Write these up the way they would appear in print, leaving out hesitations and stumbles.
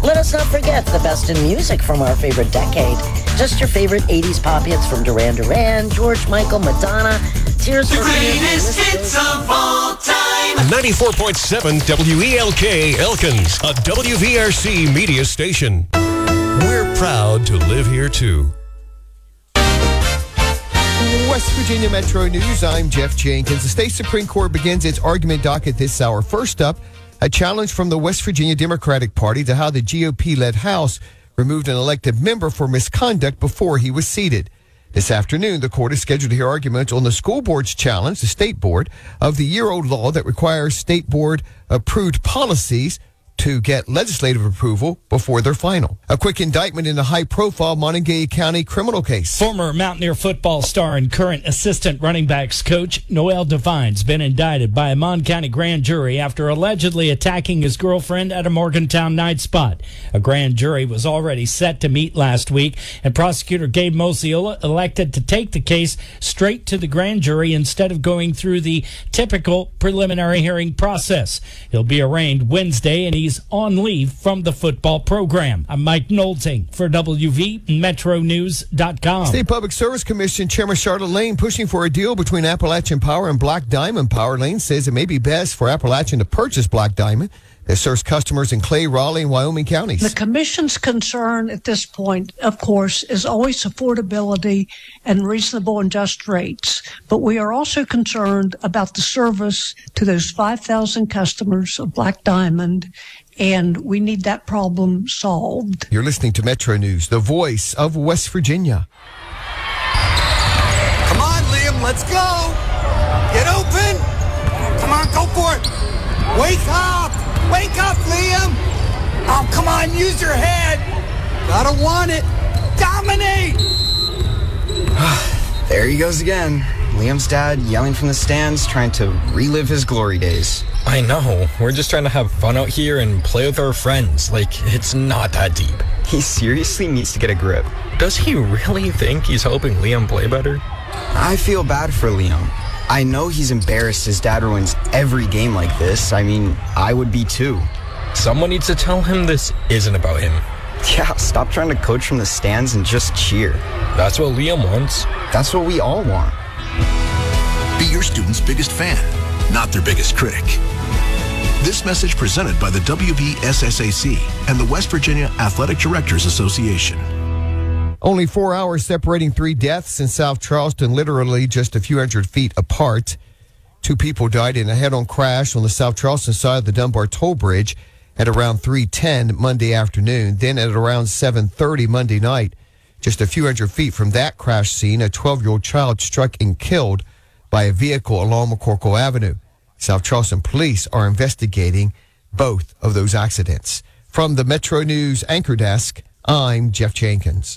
Let us not forget the best in music from our favorite decade. Just your favorite 80s pop hits from Duran Duran, George Michael, Madonna, Tears for Fears. The greatest hits of all time. 94.7 WELK Elkins, a WVRC media station. We're proud to live here, too. West Virginia Metro News, I'm Jeff Jenkins. The state Supreme Court begins its argument docket this hour. First up, a challenge from the West Virginia Democratic Party to how the GOP-led House removed an elected member for misconduct before he was seated. This afternoon, the court is scheduled to hear arguments on the school board's challenge, the state board, of the year-old law that requires state board-approved policies to get legislative approval before they're final. A quick indictment in a high-profile Montague County criminal case. Former Mountaineer football star and current assistant running backs coach Noel Devine's been indicted by a Mon County grand jury after allegedly attacking his girlfriend at a Morgantown night spot. A grand jury was already set to meet last week, and prosecutor Gabe Mosiola elected to take the case straight to the grand jury instead of going through the typical preliminary hearing process. He'll be arraigned Wednesday, and he's on leave from the football program. I'm Mike Nolting for WVMetroNews.com. State Public Service Commission Chairman Charlotte Lane pushing for a deal between Appalachian Power and Black Diamond Power. Lane says it may be best for Appalachian to purchase Black Diamond that serves customers in Clay, Raleigh, and Wyoming counties. The Commission's concern at this point, of course, is always affordability and reasonable and just rates. But we are also concerned about the service to those 5,000 customers of Black Diamond, and we need that problem solved. You're listening to Metro News, the voice of West Virginia. Come on, Liam, let's go. Get open. Come on, go for it. Wake up. Wake up, Liam. Oh, come on, use your head. Gotta want it. Dominate. There he goes again. Liam's dad yelling from the stands, trying to relive his glory days. I know. We're just trying to have fun out here and play with our friends. Like, it's not that deep. He seriously needs to get a grip. Does he really think he's helping Liam play better? I feel bad for Liam. I know he's embarrassed his dad ruins every game like this. I mean, I would be too. Someone needs to tell him this isn't about him. Yeah, stop trying to coach from the stands and just cheer. That's what Liam wants. That's what we all want. Be your student's biggest fan, not their biggest critic. This message presented by the WVSSAC and the West Virginia Athletic Directors Association. Only 4 hours separating 3 deaths in South Charleston, literally just a few hundred feet apart. 2 people died in a head-on crash on the South Charleston side of the Dunbar Toll Bridge at around 3:10 Monday afternoon. Then at around 7:30 Monday night, just a few hundred feet from that crash scene, a 12-year-old child struck and killed by a vehicle along McCorkle Avenue. South Charleston police are investigating both of those accidents. From the Metro News Anchor Desk, I'm Jeff Jenkins.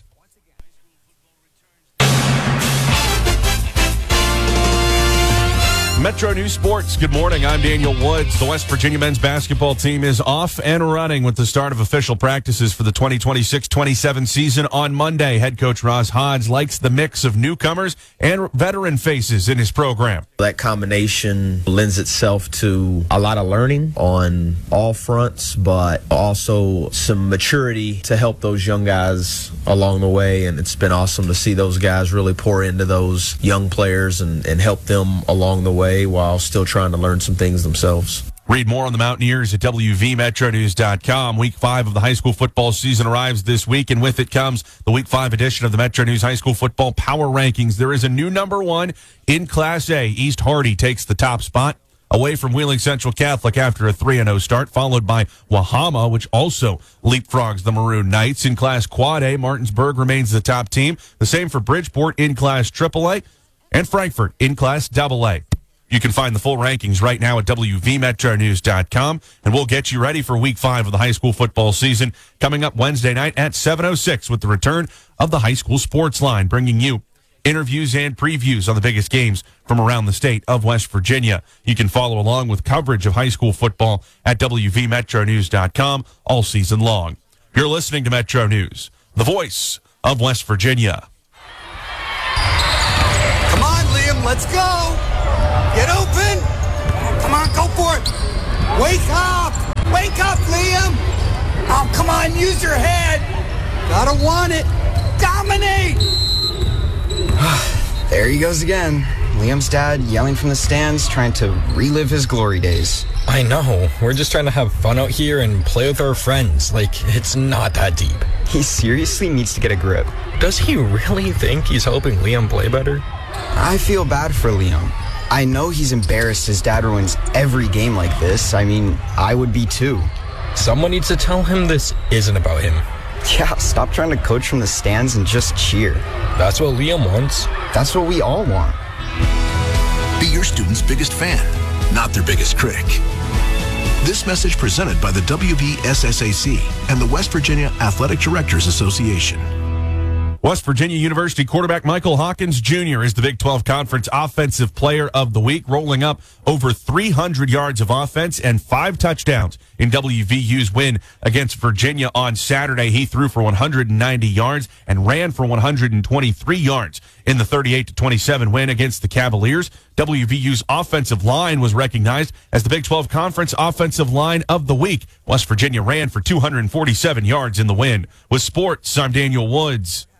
Metro News Sports. Good morning. I'm Daniel Woods. The West Virginia men's basketball team is off and running with the start of official practices for the 2026-27 season on Monday. Head coach Ross Hodge likes the mix of newcomers and veteran faces in his program. That combination lends itself to a lot of learning on all fronts, but also some maturity to help those young guys along the way. And it's been awesome to see those guys really pour into those young players and help them along the way while still trying to learn some things themselves. Read more on the Mountaineers at WVMetroNews.com. Week 5 of the high school football season arrives this week, and with it comes the Week 5 edition of the Metro News High School Football Power Rankings. There is a new number 1 in Class A. East Hardy takes the top spot away from Wheeling Central Catholic after a 3-0 start, followed by Wahama, which also leapfrogs the Maroon Knights. In Class Quad A, Martinsburg remains the top team. The same for Bridgeport in Class AAA, and Frankfort in Class AA. You can find the full rankings right now at WVMetroNews.com, and we'll get you ready for Week 5 of the high school football season coming up Wednesday night at 7:06 with the return of the High School Sports Line, bringing you interviews and previews on the biggest games from around the state of West Virginia. You can follow along with coverage of high school football at WVMetroNews.com all season long. You're listening to Metro News, the voice of West Virginia. Come on, Liam, let's go. Get open. Come on, go for it. Wake up. Wake up, Liam. Oh, come on, use your head. Gotta want it. Dominate. There he goes again. Liam's dad yelling from the stands, trying to relive his glory days. I know. We're just trying to have fun out here and play with our friends. Like, it's not that deep. He seriously needs to get a grip. Does he really think he's helping Liam play better? I feel bad for Liam. I know he's embarrassed his dad ruins every game like this. I mean, I would be too. Someone needs to tell him this isn't about him. Yeah, stop trying to coach from the stands and just cheer. That's what Liam wants. That's what we all want. Be your student's biggest fan, not their biggest critic. This message presented by the WVSSAC and the West Virginia Athletic Directors Association. West Virginia University quarterback Michael Hawkins Jr. is the Big 12 Conference Offensive Player of the Week, rolling up over 300 yards of offense and 5 touchdowns in WVU's win against Virginia on Saturday. He threw for 190 yards and ran for 123 yards in the 38-27 win against the Cavaliers. WVU's offensive line was recognized as the Big 12 Conference Offensive Line of the Week. West Virginia ran for 247 yards in the win. With sports, I'm Daniel Woods.